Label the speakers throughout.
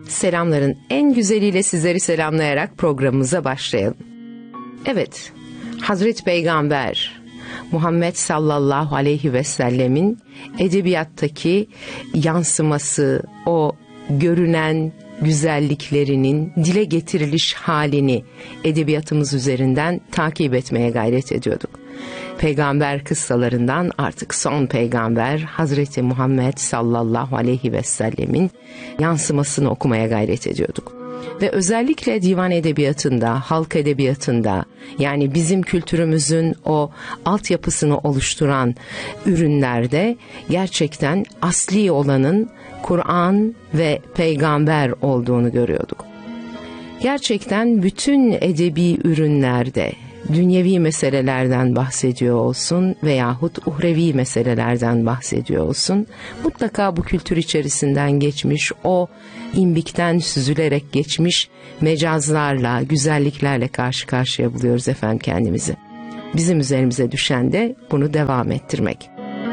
Speaker 1: Selamların en güzeliyle sizleri selamlayarak programımıza başlayalım. Evet, Hazreti Peygamber Muhammed sallallahu aleyhi ve sellemin edebiyattaki yansıması, o görünen güzelliklerinin dile getiriliş halini edebiyatımız üzerinden takip etmeye gayret ediyorduk. Peygamber kıssalarından artık son peygamber Hazreti Muhammed sallallahu aleyhi ve sellemin yansımasını okumaya gayret ediyorduk. Ve özellikle divan edebiyatında, halk edebiyatında, yani bizim kültürümüzün o altyapısını oluşturan ürünlerde gerçekten asli olanın Kur'an ve peygamber olduğunu görüyorduk. Gerçekten bütün edebi ürünlerde dünyevi meselelerden bahsediyor olsun veyahut uhrevi meselelerden bahsediyor olsun, mutlaka bu kültür içerisinden geçmiş, o imbikten süzülerek geçmiş mecazlarla, güzelliklerle karşı karşıya buluyoruz efendim kendimizi. Bizim üzerimize düşen de bunu devam ettirmek.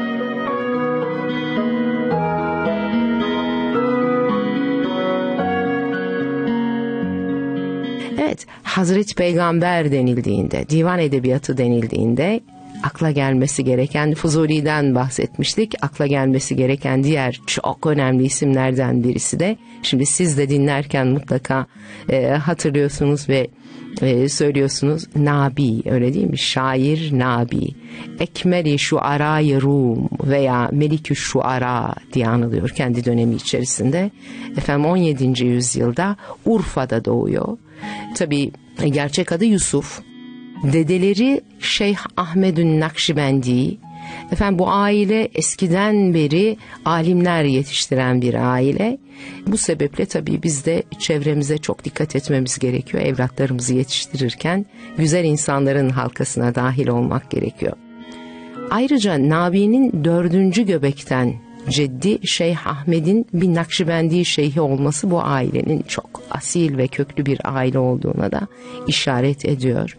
Speaker 1: Evet, Hazreti Peygamber denildiğinde, divan edebiyatı denildiğinde akla gelmesi gereken, Fuzuli'den bahsetmiştik, akla gelmesi gereken diğer çok önemli isimlerden birisi de, şimdi siz de dinlerken mutlaka hatırlıyorsunuz ve söylüyorsunuz, Nabi, öyle değil mi? Şair Nabi, Ekmeli Şuara-i Rum veya Melikü Şuara diye anılıyor kendi dönemi içerisinde. Efendim 17. yüzyılda Urfa'da doğuyor. Tabii gerçek adı Yusuf. Dedeleri Şeyh Ahmed'ün Nakşibendi. Efendim bu aile eskiden beri alimler yetiştiren bir aile. Bu sebeple tabii biz de çevremize çok dikkat etmemiz gerekiyor. Evlatlarımızı yetiştirirken güzel insanların halkasına dahil olmak gerekiyor. Ayrıca Nabi'nin 4. göbekten Ceddi Şeyh Ahmed'in bir Nakşibendi şeyhi olması bu ailenin çok asil ve köklü bir aile olduğuna da işaret ediyor.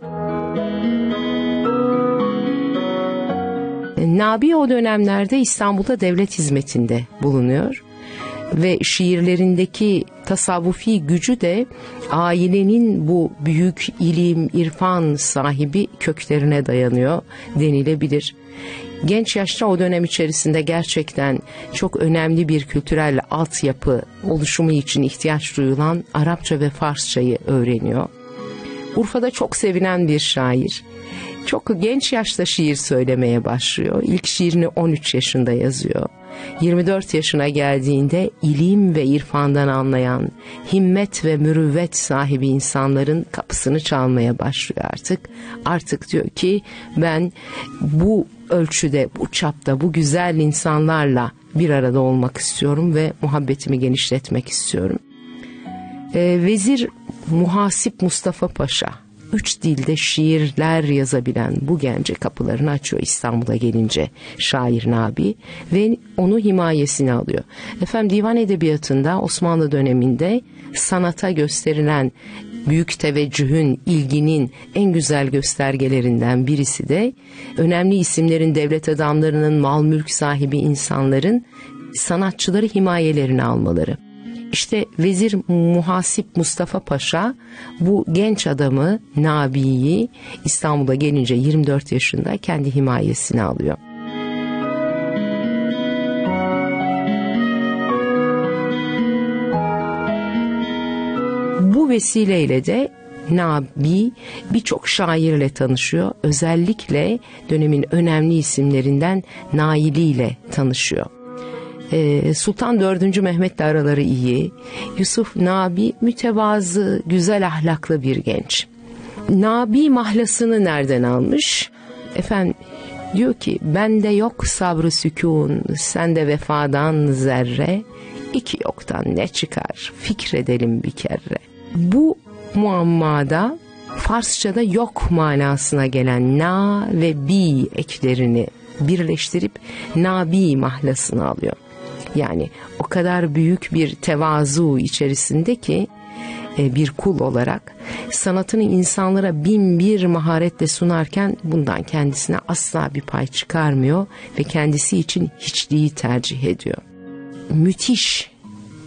Speaker 1: Nabi o dönemlerde İstanbul'da devlet hizmetinde bulunuyor ve şiirlerindeki tasavvufi gücü de ailenin bu büyük ilim, irfan sahibi köklerine dayanıyor denilebilir. Genç yaşta o dönem içerisinde gerçekten çok önemli bir kültürel altyapı oluşumu için ihtiyaç duyulan Arapça ve Farsçayı öğreniyor. Urfa'da çok sevilen bir şair. Çok genç yaşta şiir söylemeye başlıyor. İlk şiirini 13 yaşında yazıyor. 24 yaşına geldiğinde ilim ve irfandan anlayan, himmet ve mürüvvet sahibi insanların kapısını çalmaya başlıyor artık. Artık diyor ki ben bu ölçüde, bu çapta, bu güzel insanlarla bir arada olmak istiyorum ve muhabbetimi genişletmek istiyorum. Vezir Muhasip Mustafa Paşa 3 dilde şiirler yazabilen bu gence kapılarını açıyor İstanbul'a gelince şair Nabi ve onu himayesine alıyor. Efendim divan edebiyatında Osmanlı döneminde sanata gösterilen büyük teveccühün, ilginin en güzel göstergelerinden birisi de önemli isimlerin, devlet adamlarının, mal mülk sahibi insanların sanatçıları himayelerine almaları. İşte Vezir Muhasip Mustafa Paşa bu genç adamı, Nabi'yi İstanbul'a gelince 24 yaşında kendi himayesine alıyor. Bu vesileyle de Nabi birçok şairle tanışıyor. Özellikle dönemin önemli isimlerinden Naili ile tanışıyor. Sultan 4. Mehmet'le araları iyi. Yusuf Nabi mütevazı, güzel ahlaklı bir genç. Nabi mahlasını nereden almış? Efendim diyor ki bende yok sabrı sükun, sende vefadan zerre, iki yoktan ne çıkar fikredelim bir kere. Bu muammada Farsçada yok manasına gelen na ve bi eklerini birleştirip Nabi mahlasını alıyor. Yani o kadar büyük bir tevazu içerisinde ki bir kul olarak sanatını insanlara bin bir maharetle sunarken bundan kendisine asla bir pay çıkarmıyor ve kendisi için hiçliği tercih ediyor. Müthiş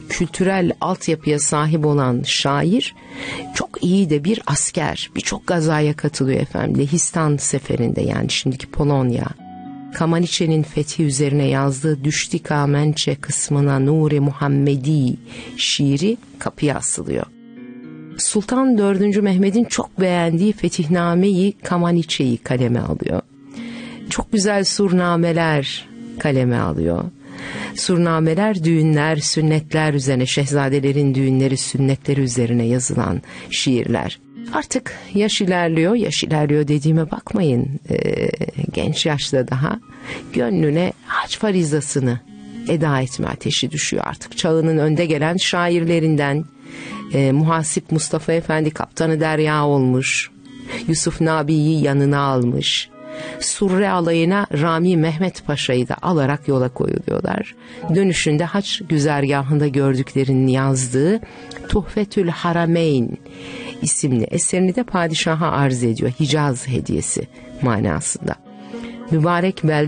Speaker 1: kültürel altyapıya sahip olan şair çok iyi de bir asker. Birçok gazaya katılıyor efendim. Lehistan seferinde, yani şimdiki Polonya. Kamaniçe'nin fethi üzerine yazdığı Düştika Mençe kısmına Nuri Muhammedi şiiri kapıya asılıyor. Sultan 4. Mehmet'in çok beğendiği Fetihname-i Kamaniçe'yi kaleme alıyor. Çok güzel surnameler kaleme alıyor. Surnameler düğünler, sünnetler üzerine, şehzadelerin düğünleri, sünnetleri üzerine yazılan şiirler. Artık yaş ilerliyor dediğime bakmayın. Genç yaşta daha gönlüne hac farizasını eda etme ateşi düşüyor artık. Çağının önde gelen şairlerinden Muhasip Mustafa Efendi Kaptanı Derya olmuş. Yusuf Nabi'yi yanına almış. Surre alayına Rami Mehmet Paşa'yı da alarak yola koyuluyorlar. Dönüşünde haç güzergahında gördüklerinin yazdığı Tuhfetül Harameyn isimli eserini de padişaha arz ediyor. Hicaz hediyesi manasında. Mübarek belde